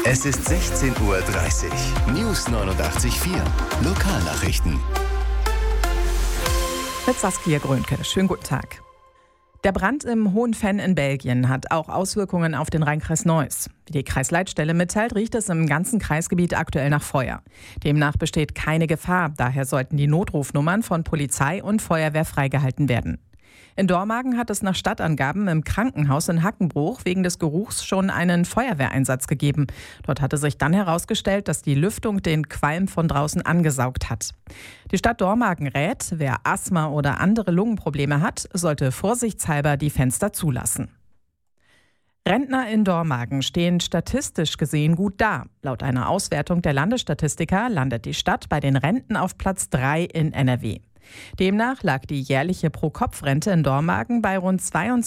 Es ist 16:30 Uhr. News 89.4. Lokalnachrichten. Mit Saskia Grönke. Schönen guten Tag. Der Brand im Hohenfenn in Belgien hat auch Auswirkungen auf den Rheinkreis Neuss. Wie die Kreisleitstelle mitteilt, riecht es im ganzen Kreisgebiet aktuell nach Feuer. Demnach besteht keine Gefahr. Daher sollten die Notrufnummern von Polizei und Feuerwehr freigehalten werden. In Dormagen hat es nach Stadtangaben im Krankenhaus in Hackenbruch wegen des Geruchs schon einen Feuerwehreinsatz gegeben. Dort hatte sich dann herausgestellt, dass die Lüftung den Qualm von draußen angesaugt hat. Die Stadt Dormagen rät, wer Asthma oder andere Lungenprobleme hat, sollte vorsichtshalber die Fenster zulassen. Rentner in Dormagen stehen statistisch gesehen gut da. Laut einer Auswertung der Landesstatistiker landet die Stadt bei den Renten auf Platz 3 in NRW. Demnach lag die jährliche Pro-Kopf-Rente in Dormagen bei rund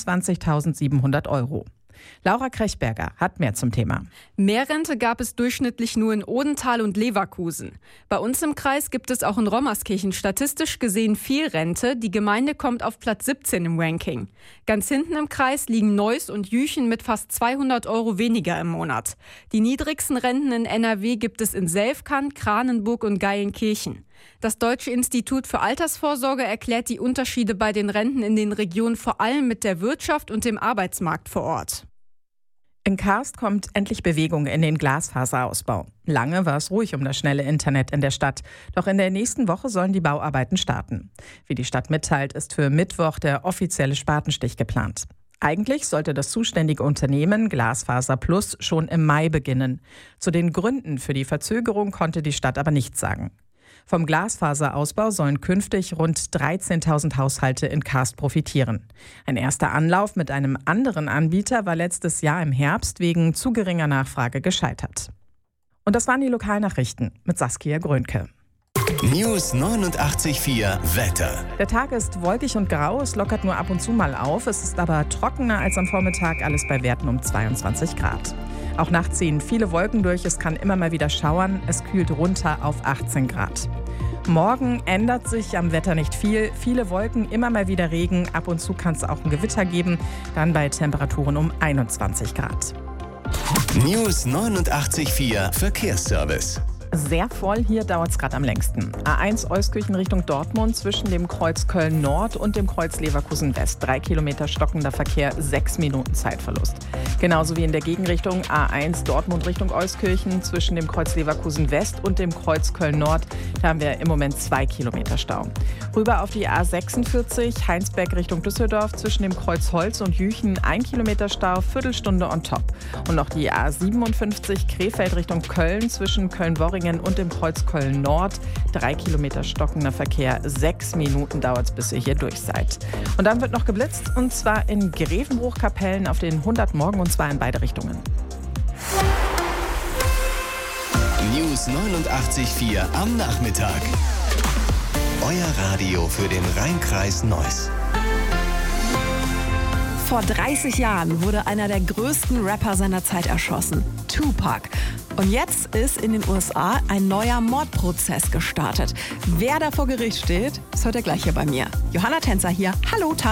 22.700 €. Laura Krechberger hat mehr zum Thema. Mehr Rente gab es durchschnittlich nur in Odenthal und Leverkusen. Bei uns im Kreis gibt es auch in Rommerskirchen statistisch gesehen viel Rente. Die Gemeinde kommt auf Platz 17 im Ranking. Ganz hinten im Kreis liegen Neuss und Jüchen mit fast 200 € weniger im Monat. Die niedrigsten Renten in NRW gibt es in Selfkant, Kranenburg und Geilenkirchen. Das Deutsche Institut für Altersvorsorge erklärt die Unterschiede bei den Renten in den Regionen vor allem mit der Wirtschaft und dem Arbeitsmarkt vor Ort. In Karst kommt endlich Bewegung in den Glasfaserausbau. Lange war es ruhig um das schnelle Internet in der Stadt. Doch in der nächsten Woche sollen die Bauarbeiten starten. Wie die Stadt mitteilt, ist für Mittwoch der offizielle Spatenstich geplant. Eigentlich sollte das zuständige Unternehmen Glasfaser Plus schon im Mai beginnen. Zu den Gründen für die Verzögerung konnte die Stadt aber nichts sagen. Vom Glasfaserausbau sollen künftig rund 13.000 Haushalte in Karst profitieren. Ein erster Anlauf mit einem anderen Anbieter war letztes Jahr im Herbst wegen zu geringer Nachfrage gescheitert. Und das waren die Lokalnachrichten mit Saskia Grönke. News 89.4 Wetter. Der Tag ist wolkig und grau, es lockert nur ab und zu mal auf. Es ist aber trockener als am Vormittag, alles bei Werten um 22 Grad. Auch nachts ziehen viele Wolken durch, es kann immer mal wieder schauern, es kühlt runter auf 18 Grad. Morgen ändert sich am Wetter nicht viel. Viele Wolken, immer mal wieder Regen, ab und zu kann es auch ein Gewitter geben, dann bei Temperaturen um 21 Grad. News 89.4 Verkehrsservice. Sehr voll, hier dauert es gerade am längsten. A1 Euskirchen Richtung Dortmund zwischen dem Kreuz Köln Nord und dem Kreuz Leverkusen West. 3 Kilometer stockender Verkehr, 6 Minuten Zeitverlust. Genauso wie in der Gegenrichtung A1 Dortmund Richtung Euskirchen zwischen dem Kreuz Leverkusen West und dem Kreuz Köln Nord. Da haben wir im Moment 2 Kilometer Stau. Rüber auf die A46 Heinsberg Richtung Düsseldorf zwischen dem Kreuz Holz und Jüchen 1 Kilometer Stau, Viertelstunde on top. Und noch die A57 Krefeld Richtung Köln zwischen Köln-Worringen und dem Kreuz Köln Nord. 3 Kilometer stockender Verkehr, 6 Minuten dauert es, bis ihr hier durch seid. Und dann wird noch geblitzt, und zwar in Grevenbruch-Kapellen auf den 100 Morgen, und zwar in beide Richtungen. News 89.4 am Nachmittag. Euer Radio für den Rheinkreis Neuss. Vor 30 Jahren wurde einer der größten Rapper seiner Zeit erschossen, Tupac. Und jetzt ist in den USA ein neuer Mordprozess gestartet. Wer da vor Gericht steht, das hört ihr gleich hier bei mir. Johanna Tänzer hier. Hallo, Tag.